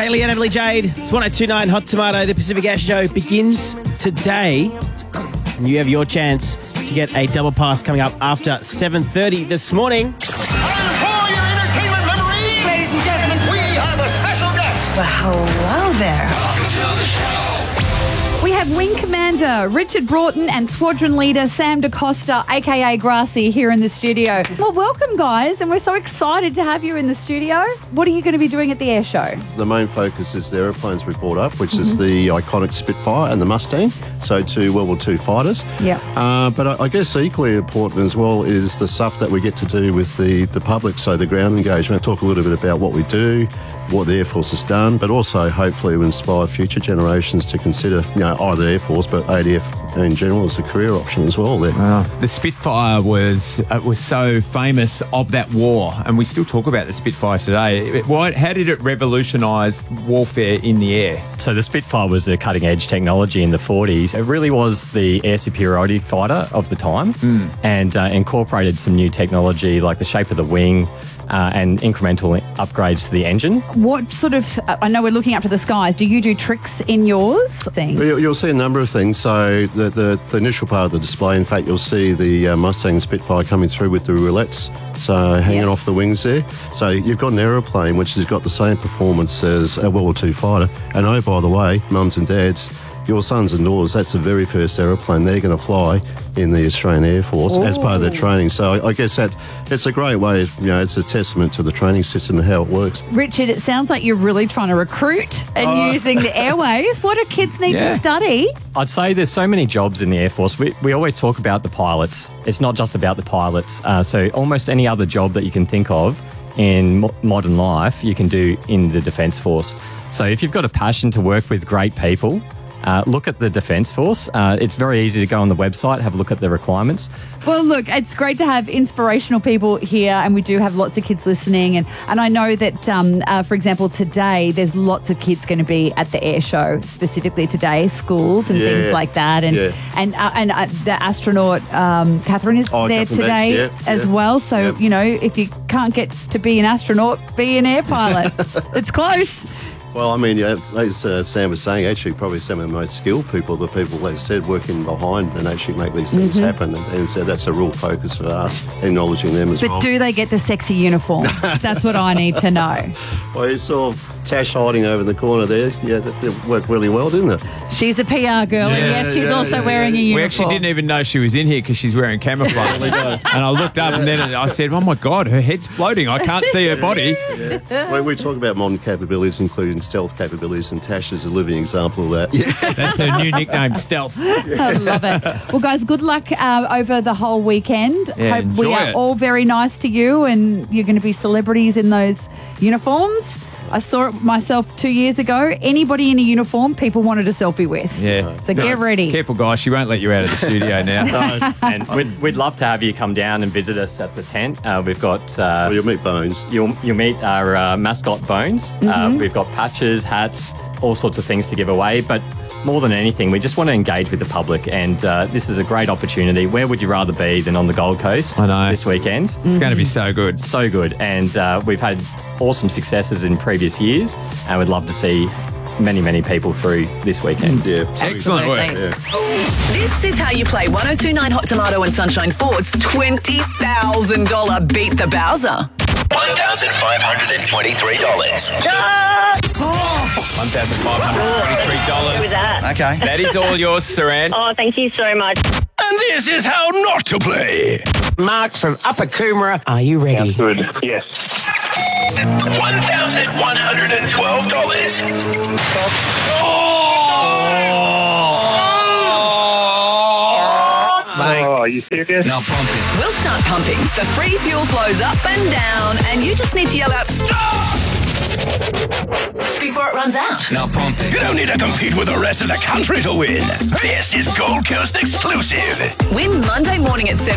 Bailey and Emily Jade. It's 1029 Hot Tomato. The Pacific Gas Show begins today. And you have your chance to get a double pass coming up after 7:30 this morning. And for your entertainment memories, Ladies and gentlemen, we have a special guest. well, hello there. We have Wing Commander Richard Broughton and Squadron Leader Sam DaCosta, a.k.a. Grassy, here in the studio. Well, welcome, guys, and we're so excited to have you in the studio. What are you going to be doing at the air show? The main focus is the aeroplanes we brought up, which is the iconic Spitfire and the Mustang, so two World War II fighters. Yeah. But I guess equally important as well is the stuff that we get to do with the public, so the ground engagement. Talk a little bit about what we do, what the Air Force has done, but also hopefully will inspire future generations to consider, either Air Force, but ADF in general as a career option as well there. Wow. The Spitfire was so famous of that war, and we still talk about the Spitfire today. How did it revolutionise warfare in the air? So the Spitfire was the cutting-edge technology in the 40s. It really was the air superiority fighter of the time and incorporated some new technology like the shape of the wing, and incremental upgrades to the engine. What sort of, I know we're looking up to the skies, do you do tricks in yours? You'll see a number of things. So the initial part of the display, in fact, you'll see the Mustang Spitfire coming through with the roulettes, so hanging off the wings there. So you've got an aeroplane which has got the same performance as a World War II fighter. And oh, by the way, mums and dads, your sons and daughters, that's the very first aeroplane they're going to fly in the Australian Air Force as part of their training. So I guess that it's a great way, it's a testament to the training system and how it works. Richard, it sounds like you're really trying to recruit and using the airways. What do kids need to study? I'd say there's so many jobs in the Air Force. We always talk about the pilots. It's not just about the pilots. So almost any other job that you can think of in modern life, you can do in the Defence Force. So if you've got a passion to work with great people, look at the Defence Force. It's very easy to go on the website, have a look at the requirements. Well, look, it's great to have inspirational people here, and we do have lots of kids listening. And I know that, for example, today there's lots of kids going to be at the air show, specifically today, schools and things like that. And the astronaut, Catherine, is there today as well. So, if you can't get to be an astronaut, be an air pilot. It's close. Well, I mean, as Sam was saying, actually probably some of the most skilled people, the people, like I said, working behind and actually make these things happen. And so that's a real focus for us, acknowledging them as well. But do they get the sexy uniform? That's what I need to know. Well, you saw Tash hiding over in the corner there. Yeah, that worked really well, didn't it? She's a PR girl, and yes, she's also wearing a uniform. We actually didn't even know she was in here because she's wearing camouflage. And I looked up and then I said, oh my God, her head's floating. I can't see her body. Well, we talk about modern capabilities, including stealth capabilities, and Tash is a living example of that. Yeah. That's her new nickname, Stealth. I love it. Well, guys, good luck over the whole weekend. Yeah, Hope we are all very nice to you, and you're going to be celebrities in those uniforms. I saw it myself 2 years ago. Anybody in a uniform, people wanted a selfie with. Yeah. So get ready. Careful, guys. She won't let you out of the studio now. And we'd love to have you come down and visit us at the tent. We've got... well, you'll meet Bones. You'll meet our mascot, Bones. We've got patches, hats, all sorts of things to give away. But more than anything, we just want to engage with the public, and this is a great opportunity. Where would you rather be than on the Gold Coast this weekend? It's going to be so good. So good. And we've had awesome successes in previous years, and we'd love to see many, many people through this weekend. Yeah. Excellent work. Yeah. This is how you play 1029 Hot Tomato and Sunshine Ford's $20,000 Beat the Bowser. $1,523. $1,523. Okay. That is all yours, Saran. Oh, thank you so much. And this is how not to play. Mark from Upper Coomera, are you ready? Good. Yes. $1,112. Oh, are you serious? Now pump it. We'll start pumping. The free fuel flows up and down, and you just need to yell out, "Stop!" before it runs out. Now pump it. You don't need to compete with the rest of the country to win. This is Gold Coast exclusive. Win Monday morning at 7